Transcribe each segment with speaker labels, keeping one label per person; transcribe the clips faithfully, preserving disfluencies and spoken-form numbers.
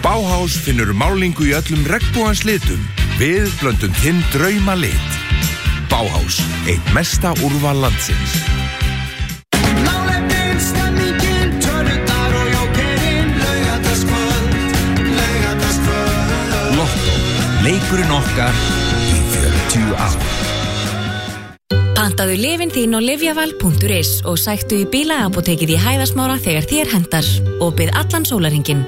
Speaker 1: Bauhaus finnur málingu í öllum regnbogans litum. Við blöndum þinn drauma lit. Bauhaus, eitt mesta úrval landsins.
Speaker 2: Nálægðin, stemningin, tölurnar og jókerinn, laugardagskvöld, laugardagskvöld.
Speaker 1: Lottó, leikurinn okkar í fjörutíu ár.
Speaker 3: Pantaðu lyfin þín á lyfjaval punktur is og sæktu í bílaapótekið í Hæðasmára þegar þér hentar og bið allan sólarhringinn.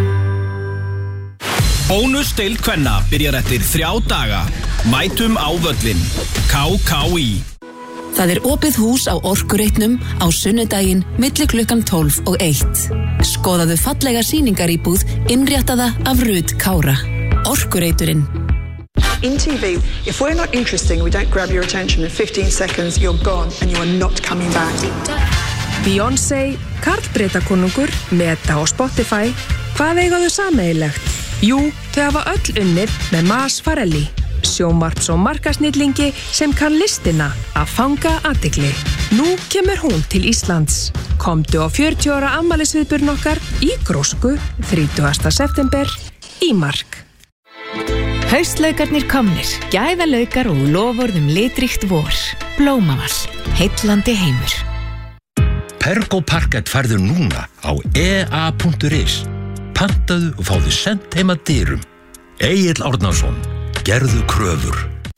Speaker 4: Bónusdeild kvenna byrjar eftir þrjá daga. Mætum á völlinn. K K í.
Speaker 3: Það er opið hús á Orkureitnum á sunnudaginn milli klukkan tólf og eitt. Skoðaðu fallega sýningaríbúð innréttaða af Rut Kára. Orkureiturinn.
Speaker 5: In T V, if we're not interesting, we don't grab your attention in fifteen seconds, you're gone and you are not coming back.
Speaker 6: Beyoncé, Karl Bretakonungur, Meta og Spotify. Hvað eiga þau sameiginlegt? Jú, þau hafa öll unnið með Mas Farelli, sjónvarps- og markasnillingi sem kann listina að fanga athygli. Nú kemur hún til Íslands. Komdu á fjörutíu ára afmælisviðburðinn okkar í Grósku, þrítugasta september, í Mark.
Speaker 7: Haustlaukarnir komnir, gæðalaukar og loforðum litríkt vor. Blómaval, heillandi heimur.
Speaker 8: Pergo Parkett færðu núna á e a punktur is. Pantaðu og fáðu sent heim að dyrum. Egill Árnason, gerðu kröfur.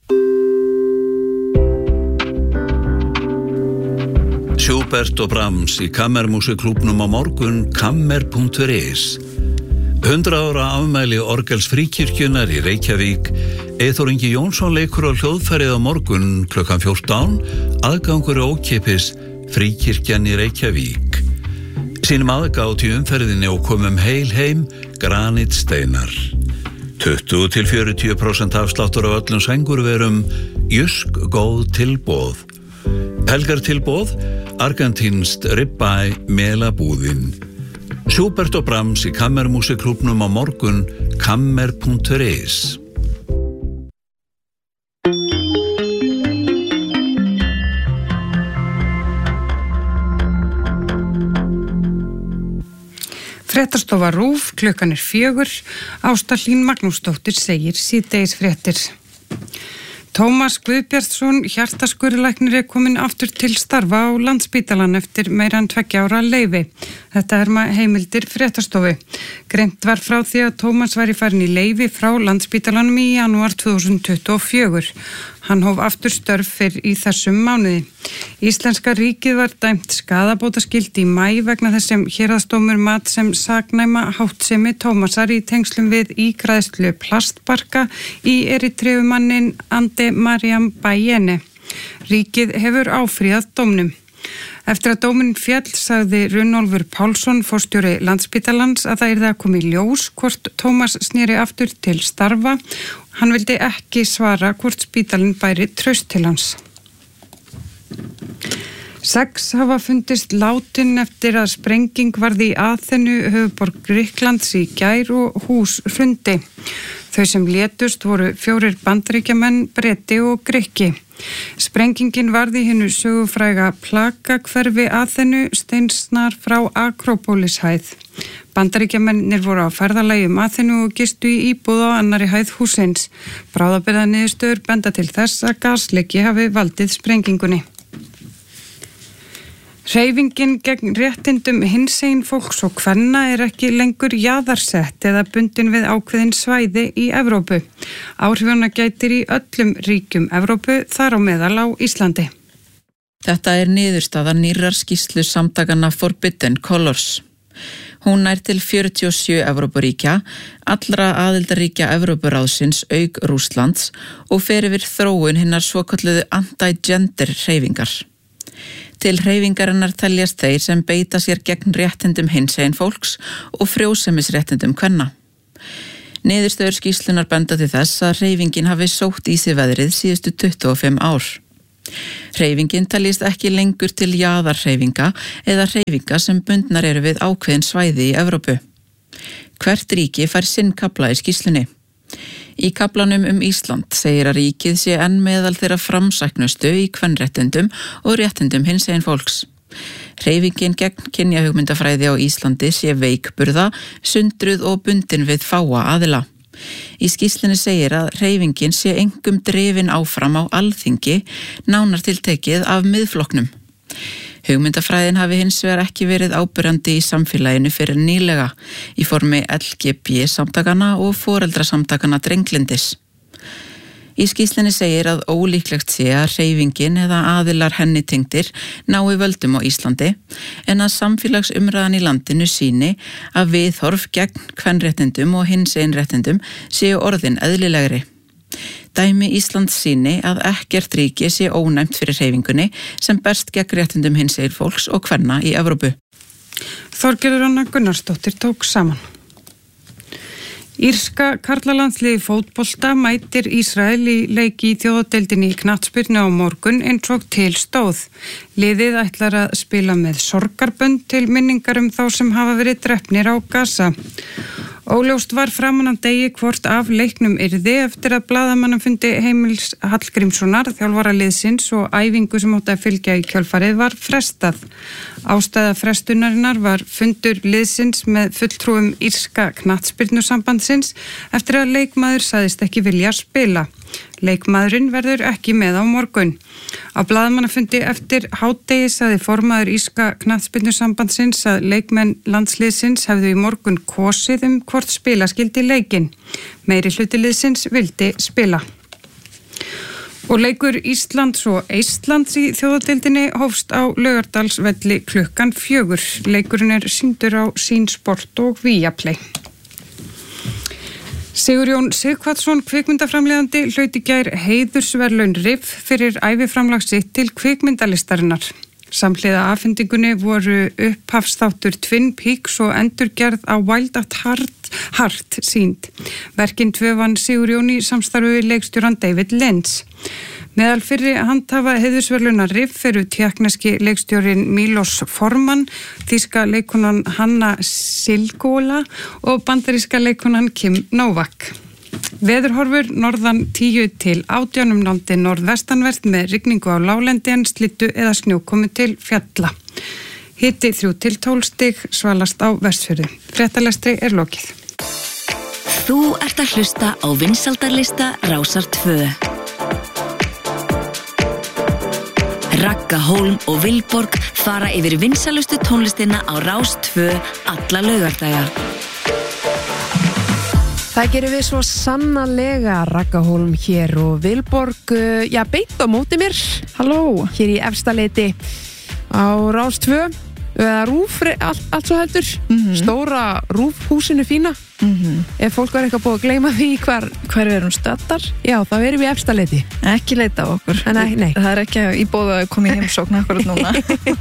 Speaker 9: Schubert og Brahms í Kammermúsikklúbbnum á morgun, kammer punktur is. hundrað ára afmæli orgels Fríkirkjunnar í Reykjavík. Eyþór Ingi Jónsson leikur á hljóðfærið á morgun klukkan fjórtán. Aðgangur ókeypis, Fríkirkjan í Reykjavík. Sýnum aðgátt í umferðinni og komum heil heim, granítsteinar. tuttugu til fjörutíu prósent afsláttur af öllum sængurverum, jysk góð tilboð. Helgar tilboð, argentínst ribeye melabúðin. Schubert og Brahms í Kammermúsikklúbbnum á morgun, kammer punktur is.
Speaker 10: Fréttastofa RÚV, klukkan er fjögur. Ásta Hlín Magnúsdóttir segir síðdegis fréttir. Tómas Guðbjartsson, hjartaskurðlæknir, er kominn aftur til starfa á Landspítalann eftir meira en tveggja ára leyfi. Þetta er maður heimildir fréttastofu. Greint var frá því að Tómas væri farin í leyfi frá Landspítalanum í janúar tvö þúsund tuttugu og fjögur. Hann hóf aftur störf fyrr í þessum mánuði. Íslenska ríkið var dæmt skaðabótaskyld í maí vegna þess sem héraðsdómur mat sem saknæma háttsemi Tómasar í tengslum við ígræðslu plastbarka í Eritreumanninn Ande Mariam Bayene. Ríkið hefur áfrýjað dómnum. Eftir að dóminn féll sagði Runólfur Pálsson, forstjóri Landspítalans, að það yrði að koma í ljós hvort Tómas sneri aftur til starfa. Hann vildi ekki svara hvort spítalinn bæri traust til hans. Sex hafa fundist látin eftir að sprenging varð í Aþenu, höfuðborg Grikklands, í gær og hús hrundi. Þau sem létust voru fjórir Bandaríkjamenn, Breti og Grikki. Sprengingin varð í hinu sögufræga plakahverfi Aþenu, steinsnar frá Akrópólishæð. Bandaríkjamennir voru á ferðalagi um Aþenu og gistu í íbúð á annarri hæð hússins. Bráðabirgðaniðurstöður benda til þess að gasleki hafi valdið sprengingunni. Hreyfingin gegn réttindum hinsegin fólks og kvenna er ekki lengur jaðarsett eða bundin við ákveðin svæði í Evrópu. Áhrifana gætir í öllum ríkjum Evrópu, þar á meðal á Íslandi.
Speaker 11: Þetta er niðurstaða nýrrar skýrslu samtakanna Forbidden Colors. Hún nær til fjörutíu og sjö Evrópuríkja, allra aðildarríkja Evrópuráðsins auk Rússlands og fer yfir þróun hinnar svokölluðu anti-gender hreyfingar. Til hreyfingarinnar teljast þeir sem beita sér gegn réttindum hinsegin fólks og frjósemisréttindum kvenna. Niðurstöður skýrslunar benda til þess að hreyfingin hafi sótt í sig veðrið síðustu tuttugu og fimm ár. Hreyfingin teljist ekki lengur til jaðarhreyfinga eða hreyfinga sem bundnar eru við ákveðin svæði í Evrópu. Hvert ríki fær sinn kafla í skýrslunni. Í kaflanum um Ísland segir að ríkið sé enn meðal þeirra framsæknustu í kvenréttindum og réttindum hinsegin fólks. Hreyfingin gegn kynjahugmyndafræði á Íslandi sé veikburða, sundruð og bundin við fáa aðila. Í skýrslunni segir að hreyfingin sé engum drifin áfram á alþingi, nánar tiltekið af miðflokknum. Hugmyndafræðin hafi hins vegar ekki verið áberandi í samfélaginu fyrir nýlega í formi L G B samtakana og foreldrasamtakana drenglindis. Í skýrslunni segir að ólíklegt sé að hreyfingin eða aðilar henni tengdir nái völdum á Íslandi en að samfélagsumræðan í landinu sýni að viðhorf gegn kvenréttindum og hinsegin réttindum séu orðin eðlilegri. Dæmi Íslands sýni að ekkert ríki sé ónæmt fyrir hreyfingunni sem berst gegn réttindum hinsegin fólks og kvenna í Evrópu.
Speaker 10: Þorgerður Anna Gunnarsdóttir tók saman. Írska karlalandsliði fótbolta mætir Ísrael í leiki í þjóðadeildinni í knattspyrnu á morgun eins og til stóð. Liðið ætlar að spila með sorgarbönd til minningar um þá sem hafa verið drepnir á Gaza. Óljóst var framan af degi hvort af leiknum yrði eftir að blaðamannafundi Heimils Hallgrímssonar, þjálfara liðsins og æfingu sem átti að fylgja í kjölfarið var frestað. Ástæða frestunarinnar var fundur liðsins með fulltrúum írska knattspyrnusambandsins eftir að leikmaður sagðist ekki vilja spila. Leikmaðurinn verður ekki með á morgun. Á blaðamannafundi eftir hádegi sagði formaður írska knattspyrnusambandsins að leikmenn landsliðsins hefðu í morgun kosið um hvort spila skildi leikinn. Meiri hluti liðsins vildi spila. Og leikur Íslands og Eistlands í þjóðadeildinni hófst á Laugardalsvelli klukkan fjögur. Leikurinn er sýndur á Sýn Sport og Viaplay. Sigurjón Sighvatsson, kvikmyndaframleiðandi, hlaut í gær heiðursverðlaun R I F fyrir æviframlag sitt til kvikmyndalistarinnar. Samhliða afhendingunni voru upphafsþáttur Twin Peaks og endurgerð á Wild at Heart, Heart sýnd. Verkin tvö vann Sigurjón í samstarfi við leikstjóran David Lynch. Meðal fyrri handhafa heiðursverðlauna R I F eru tékkneski leikstjórin Milos Forman, þýska leikonan Hanna Silgola og bandaríska leikonan Kim Novak. Veðurhorfur norðan tíu til átján um landið norðvestanvert með rigningu á láglendi en slittu eða snjókomu til fjalla. Hiti þrjú til tólf stig, svalast á Vestfjörðu. Fréttalestri er lokið.
Speaker 3: Þú ert að hlusta á vinsældarlista Rásar tvö. Ragga Hólm og Vilborg fara yfir vinsælustu tónlistina á Rás tvö alla laugardaga.
Speaker 6: Það gerum við svo sannarlega, Ragga Hólm hér og Vilborg, já, beint á móti mér. Halló. Hér í Efstaleiti á Rás tvö, eða Rúf, allt, allt svo heldur, mm-hmm. Stóra Rúfhúsinu fína. Mm-hmm. Ef fólk var eitthvað búið að gleyma því hvar, hvar við erum stöddar, já, þá erum við Efstaleiti.
Speaker 12: Ekki leita á okkur.
Speaker 6: Nei, nei.
Speaker 12: Það er ekki í boði að koma í heimsókn akkurat núna.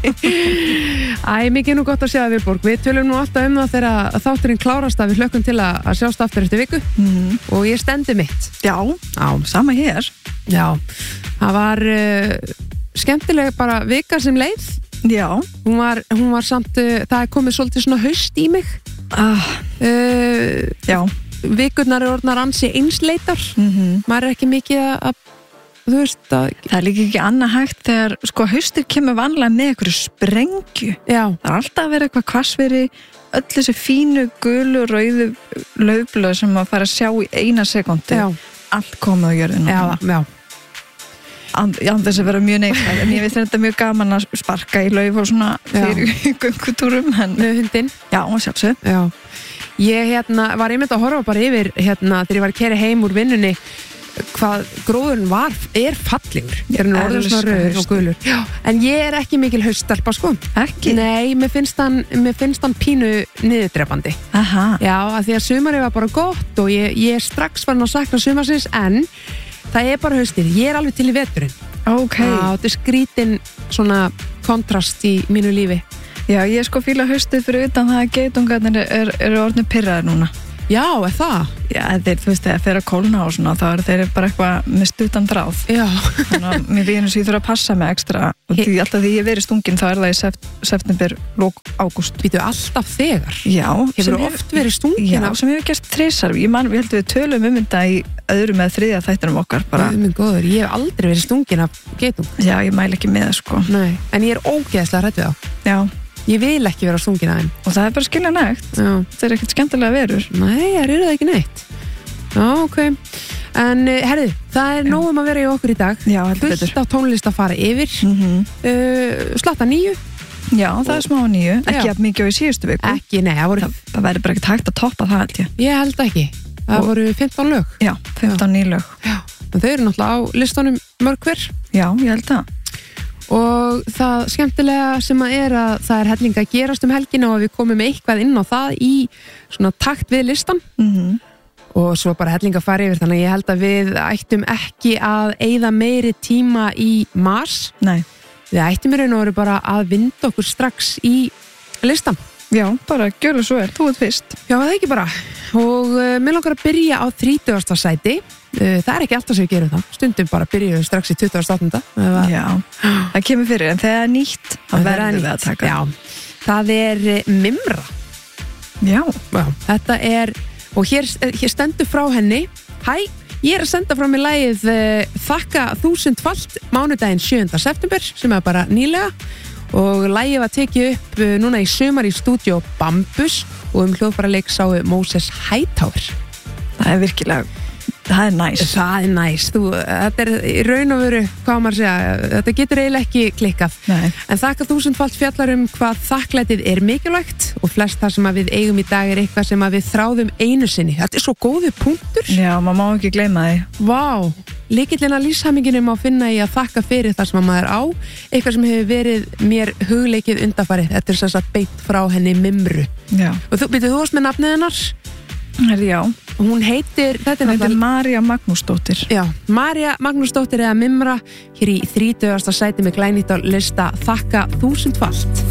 Speaker 6: Æ, mikið nú gott að sjá það, Vilborg. Við tölum nú alltaf um það þegar þátturinn klárast að við hlökkum til að, að sjást aftur eftir viku. Mm-hmm. Og ég stendi mitt.
Speaker 12: Já, já, sama hér.
Speaker 6: Já, það var uh, skemmtileg bara vika sem leið.
Speaker 12: Já.
Speaker 6: Hún var, hún var samt, uh, það er komið svolítið svona haust í mig.
Speaker 12: Ah,
Speaker 6: uh,
Speaker 12: já.
Speaker 6: Vikurnar er orðnar ansi einsleitar.
Speaker 12: Mm-hmm.
Speaker 6: Maður er ekki mikið að, þú veist að...
Speaker 12: Það er líka ekki annað hægt þegar, sko, haustið kemur vanlega með einhverju sprengju.
Speaker 6: Já.
Speaker 12: Það er alltaf að vera eitthvað hvassviðri, öll þessi fínu, gulu, rauðu laufblöð sem maður fara að sjá í eina sekúndu.
Speaker 6: Já.
Speaker 12: Allt komið á jörðinu.
Speaker 6: Já, já.
Speaker 12: Án þess að vera mjög neikvæð, en ég veist þetta mjög gaman að sparka í lauf og svona fyrir göngutúrum.
Speaker 6: Með hundinn.
Speaker 12: Já, sjálfsög.
Speaker 6: Já. Ég hérna, var einmitt að horfa bara yfir hérna, þegar ég var að keyra heim úr vinnunni hvað gróðurinn var, er fallegur. Er hann orðinn svona rauður og gulur. Já. En ég er ekki mikil hauststelpa, sko.
Speaker 12: Ekki?
Speaker 6: Nei, mér finnst hann, mér finnst hann pínu niðurdrepandi.
Speaker 12: Aha.
Speaker 6: Já, að því að sumarið var bara gott og ég, ég er strax farin að sakna sumarsins, en það er bara haustið. Ég er alveg til í veturinn.
Speaker 12: Ok.
Speaker 6: Já, þetta er skrítin svona kontrast í mínu lífi.
Speaker 12: Já, ég sko fíla haustið fyrir utan það að geitungarnir er, er orðinu pirraðir núna.
Speaker 13: Já, er það?
Speaker 12: Já, þeir, þú veist, þegar þeir að kólna og svona, þá er þeir bara eitthvað með stuttan dráð.
Speaker 13: Já.
Speaker 12: Þannig að mér finnst ég þurfa að passa mig ekstra. Og því alltaf því ég verið stungin, þá er það í sept, september, lók, ágúst.
Speaker 13: Býtu alltaf þegar?
Speaker 12: Já.
Speaker 13: Hefur oft verið stungin?
Speaker 12: Já, sem hefur gert þrisar. Ég man, við heldum við tölum um þetta í öðrum eða þriðja þættinum okkar. Bara.
Speaker 13: Minn góður, ég hef aldrei verið stungin af geitung.
Speaker 12: Já, ég mæl ekki með það, sko.
Speaker 13: Nei, en ég er ógeðslega hrædd við þá.
Speaker 12: Já.
Speaker 13: Ég vil ekki vera stungin af þeim.
Speaker 12: Og það er bara skiljanlegt. Það er ekkert skemmtilega verur.
Speaker 13: Nei, það eru það ekki neitt. Já, ok. En herðu, það er nóg um að vera í okkur í dag.
Speaker 12: Já, heldur betur.
Speaker 13: Fullt af tónlist að fara yfir.
Speaker 12: Mm-hmm.
Speaker 13: uh, Slatta nýju.
Speaker 12: Já, það er smá nýju. Ekki að mikið á í síðustu viku.
Speaker 13: Ekki, nei. Það, voru...
Speaker 12: það, það væri bara ekkert hægt að toppa það, held ég.
Speaker 13: Ég held ekki. Það og... voru fimmtán lög.
Speaker 12: Já, fimmtán ný lög.
Speaker 13: Já, og þau eru náttúrulega á listunum mörg hver.
Speaker 12: Já, ég held það.
Speaker 13: Og það skemmtilega sem að er að það er helling að gerast um helgina og við komum eitthvað inn á það í svona takt við listan.
Speaker 12: Mm-hmm.
Speaker 13: Og svo bara helling að fara yfir, þannig að ég held að við ættum ekki að eyða meiri tíma í mars.
Speaker 12: Nei.
Speaker 13: Við ættum í raun og veru bara að vinda okkur strax í listan.
Speaker 12: Já, bara gjörðu svo er, þú ert fyrst.
Speaker 13: Já, það ekki bara. Og uh, mér langar að byrja á þrítugasta sæti. Uh, það er ekki alltaf sem við gerum það. Stundum bara byrjuðum strax í tuttugasta og áttunda. Var...
Speaker 12: Já, það kemur fyrir, en þegar það er nýtt, þá verður við að taka.
Speaker 13: Já, það er uh, Mimra.
Speaker 12: Já.
Speaker 13: Já. Þetta er, og hér, hér stendur frá henni. Hæ, ég er að senda frá mig lagið uh, Þakka þúsundfalt mánudaginn sjöunda september, sem er bara nýlega. Og lagið var tekið upp uh, núna í sumar í stúdíó Bambus og um hljóðfæraleik sáu Moses Hightower.
Speaker 12: Það er virkilega, það er næs.
Speaker 13: Það er næs. Þú, þetta er í raun og veru, hvað maður segja, þetta getur eiginlega ekki klikkað.
Speaker 12: Nei.
Speaker 13: En Þakka þúsundfalt fjallar um hvað þakklætið er mikilvægt og flest það sem að við eigum í dag er eitthvað sem að við þráðum einu sinni. Þetta er svo góðu punktur.
Speaker 12: Já, maður má ekki gleyma því.
Speaker 13: Vá, lykillinn að lífshamingjunni má finna í að þakka fyrir það sem að maður á, eitthvað sem hefur verið mér hugleikið undanfarið. Þetta er þess að beint frá henni Mimru.
Speaker 12: Já.
Speaker 13: Og þú, byrju, þú varst með nafnið hennar?
Speaker 12: Já.
Speaker 13: Hún heitir, þetta er
Speaker 12: náttúrulega Marja Magnúsdóttir.
Speaker 13: Já, Marja Magnúsdóttir eða Mimra hér í þrítugasta sæti með glænýtt á lista Þakka þúsundfalt.